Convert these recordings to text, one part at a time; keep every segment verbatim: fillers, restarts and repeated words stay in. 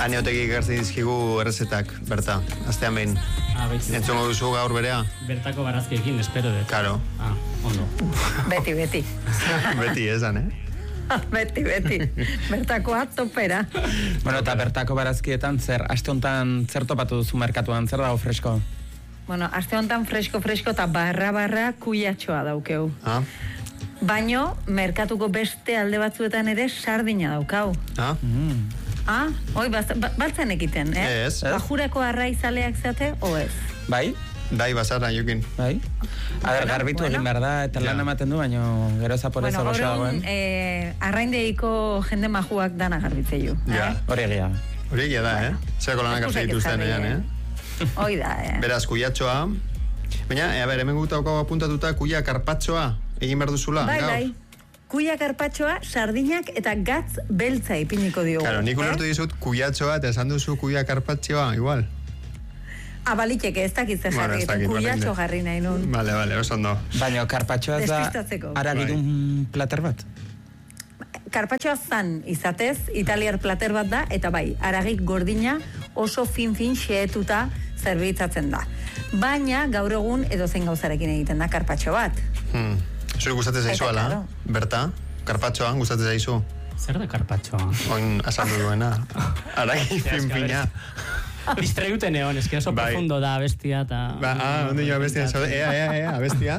Aneotegi gartzen dizkigu errezetak, Berta, aztean behin. Ah, entzongo duzu gaur berea? Bertako barazkiekin, espero dut. Karo. Ah, ondo. Beti, beti. Beti, esan, eh? Beti, beti. Bertakoa topera. Bueno, eta bertako barazkietan zer, aste honetan zer topatu duzu merkatuan, zer dago fresko? Bueno, aste honetan fresko-fresko eta barra-barra kuiatxoa daukeu. Ah? Baino, merkatuko beste alde batzuetan ere sardina daukau. Ah? Mm. Ah, oi, baltzen ekiten, eh? Ez. Bajurako arraizaleak zate, o ez? Bai? Bai, bazara, jokin. Bai? A ber, garbitu egin behar da, eta lan ematen du, baina gero zaporeza bueno, goza dagoen. Bueno, eh, arraindeiko jende majuak dana garbitzei ju. Ja. Hori egia. Hori egia da, eh? Zerako lanak hartzen dituzten ean, eh? Hoi da, eh? Beraz, kuiatxoa. Baina, a ber, hemen gutauko apuntatuta kuia karpatxoa egin behar duzula. Bai, bai. Kuia karpatxoa, sardinak eta gatz beltza ipiniko diogu. Claro, nik ulertu dizut kuiatxoa eta esan duzu kuia karpatxoa, igual. Abaliteke, ez dakitze jarri, bueno, kuiatxo jarri nahi nun. Vale, vale, oso ondo. Baina karpatxoa ez da aragidun plater bat? Karpatxoa zan izatez, italiar plater bat da, eta bai, aragik gordina oso fin-fin xeetuta zerbitzatzen da. Baina, gaur egun edo zein gauzarekin egiten da karpatxo bat. Hmm. Zuri gustatzen zaizu ala, claro. Berta, karpatxoa gustatzen zaizu. Zer da karpatxoa? Oin asaldu duena. Aragi fin-fina. Distraiuten egon, eski oso bai. Profundo da abestia eta... Ba, ah, ondo jo abestia, ea, ea, ea, abestia.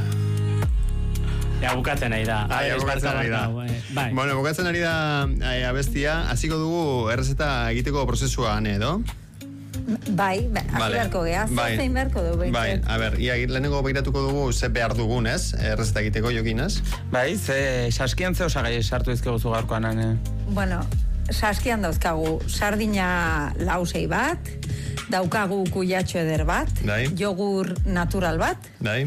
Ja, bukatzen nahi da. Ah, ja, bukatzen nahi da. Bai. Bueno, bukatzen ari da abestia, hasiko dugu errezeta egiteko prozesua, ane, edo? Bai, hasi vale. Beharko geha, bai. Zein beharko dugu. Bai, a ber, ia, lehenengo behiratuko dugu ze behar dugun, ez? Errezeta egiteko jokin, ez? Bai, ze saskian ze osagai sartu izkegu zu gaurkoan, ane? Bueno, saskian dauzkagu sardina lausei bat, daukagu kuiatxo eder bat, Dai. Jogur natural bat, Dai.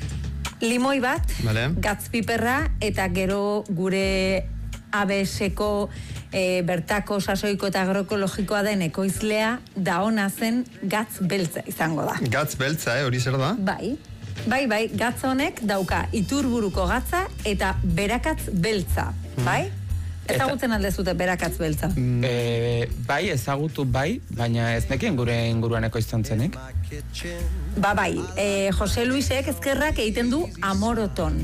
Limoi bat, vale. Gatzpiperra, eta gero gure A B S-ko e, bertako sasoiko eta agroekologikoa den ekoizlea da ona zen gatz beltza izango da. Gatz beltza, eh, hori zer da? Bai, bai, bai, gatz honek dauka iturburuko gatza eta berakatz beltza, hmm. bai? Ezagutzen aldezute berakatz beltza? Mm. E, bai, ezagutu bai, baina ez nekien gure inguruan ekoizten zenik. Ba bai, e, Jose Luisek ezkerrak egiten du amoroton.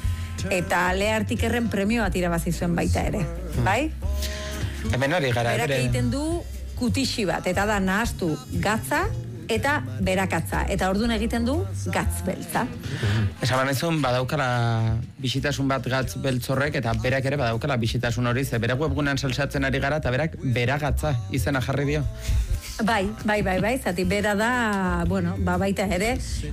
Eta Lehartik erren premio bat irabazi zuen baita ere, hmm. bai? Hemen hori gara. Berak egiten du kutixi bat, eta da nahaztu gatza eta berakatza. Eta orduan egiten du gatz beltza. Esan banezun, badaukala bisitasun bat gatz beltzorrek, eta berak ere badaukala bisitasun hori, ze berak webgunean salsatzen ari gara, eta berak beragatza izena jarri dio. Bai, bai, bai, bai, zati bera da, bueno, ba, baita ere,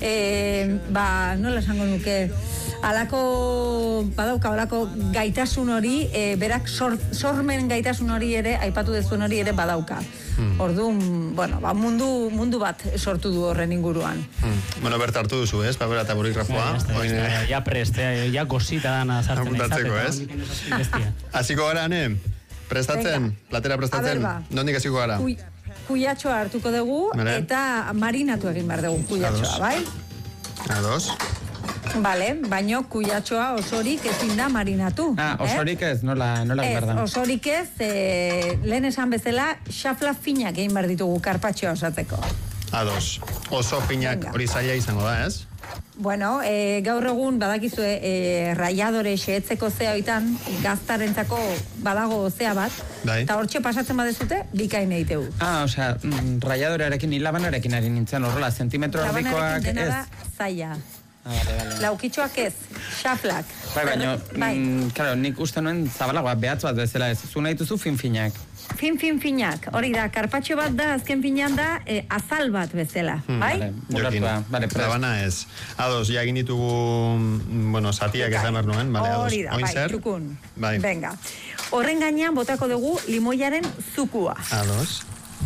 e, ba, nola esango nuke, alako, badauka, alako gaitasun hori, e, berak sor, sormen gaitasun hori ere, aipatu dezuen hori ere badauka. Hmm. Orduan, bueno, ba, mundu, mundu bat sortu du horren inguruan. Hmm. Bueno, berta hartu duzu, ez? Papera eta boligrafoa. Ja, ja, ja, ja preste, ja gozita dana sartzen izateko, ez? Hasiko gara, ne? Prestatzen? Venga. Platera prestatzen? Nondik hasiko gara? Ui. Kuiatxoa hartuko dugu, vale. Eta marinatu egin behar dugu kuiatxoa, bai? Ados. Vale, baino kuiatxoa osorik ezin da marinatu. Ah, osorik ez, nola, nola egin behar da? Ez, osorik ez, e, lehen esan bezala, xafla finak egin behar ditugu karpatxoa osatzeko. Ados. Oso finak hori zaila izango da, ez? Bueno, e, gaur egun badakizue e, raiadore xeetzeko zea oitan, gaztarentzako badago zea bat, Dai. Eta hortxe pasatzen badezute, bikain egiteu. Ah, osea, mm, raiadorearekin, hilabanarekin ari nintzen horrela, zentimetro erdikoak ez. Dena da zaila. Ah, vale, vale. Laukitxoak ez, xaflak. Bai, baina, bai. mm, claro, nik uste nuen zabalagoa, behatz bat bezala ez, zu nahi duzu fin-finak. Fin-fin-finak, hori da, karpatxo bat da, azken finean da, eh, azal bat bezala, hmm, bai? Jokin, vale, labana ez. Ados, ja egin ditugu, bueno, zatiak ez da nuen, vale, ados. Hori da, bai, txukun. Bai. Venga. Horren gainean botako dugu limoiaren zukua. Ados.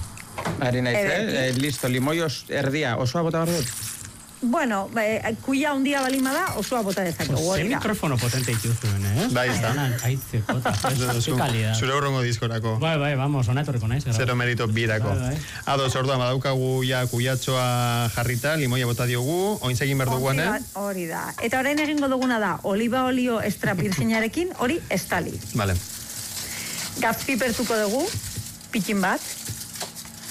Ari nahi eh, listo, limoi os, erdia, osoa bota behar dut? Bueno, eh, kuia hundia balima da, osoa bota dezakegu. Ze mikrofono potente ituzuen, eh? Bai, ez da. Aitze, bota. Zure urrongo diskorako. Bai, bai, vamos, ona etorriko naiz. Zero merito birako. Bai, bai. Ados, orduan, badaukagu ja kuiatxoa jarrita, limoia bota diogu, ointzegin behar duguan, eh? Hori da. Eta orain egingo duguna da, oliba olio extra virginarekin, hori estali. Vale. Gazpipertuko dugu, pitxin bat.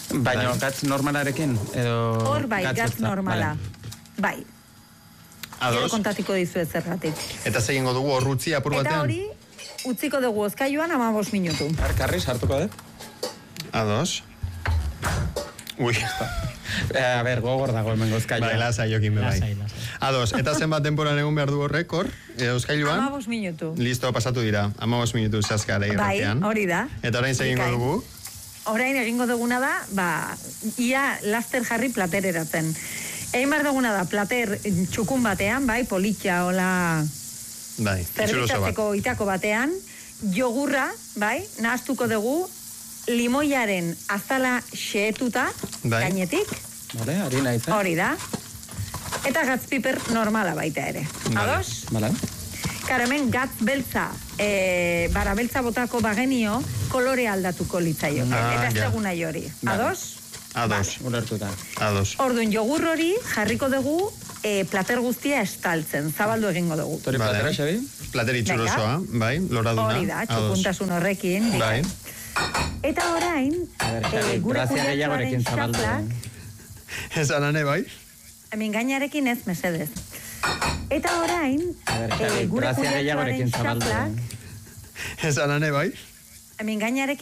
Baina gatz normalarekin, edo... Hor bai, gatz gatzetza, normala. vale. Bai. Gero Ados. kontatiko dizuet zergatik. Eta ze egingo dugu horrutzi apur Eta batean? hori, utziko dugu ozkailuan ama bost minutu. Arkarri, sartuko dut. Ados. Ui. Eh, a ber, gogor dago hemen gozkaila. Bai, lasai jokin be bai. Lasai, lasai. Ados, eta zenbat denporan egun behar du horrek, hor? E, Euskailuan? Ama bost minutu. Listo, pasatu dira. Ama bost minutu zazkara Bai, irratean. hori da. Eta orain ze egingo Bikain. dugu? Orain egingo duguna da, ba, ia laster jarri platereratzen. Egin behar duguna da, plater txukun batean, bai, politxa, hola, Bai, itxuroso bat. zerbitzatzeko itako batean, jogurra, bai, nahaztuko dugu, limoiaren azala xehetuta, Bai. gainetik, Vale, harina izan. hori da, eta gatzpiper normala baita ere. Vale. Ados? Vale. Karo, hemen gatz beltza, e, bara beltza botako bagenio, kolore aldatuko litzaioke. Ah, eta ez ja. eguna jori. Vale. Ados? Ados, Ulertuta. ados. Orduan, jogur hori jarriko dugu e, plater guztia estaltzen, zabaldu egingo dugu. Tori Vale. platera, Xabi? Plater itxurosoa, bai, loraduna. Hori da, Ados. txukuntasun horrekin. Bai. Eta orain, A ber, e, Xabi, gure grazia gehiagorekin kudeatuaren zabaldu. xaflak, Ez alane, bai? hemen gainarekin ez, mesedez. Eta orain, A ber, e, Xabi, gure grazia kudeatuaren gehiagorekin zabaldu. xaflak, Ez alane, bai? hemen gainarekin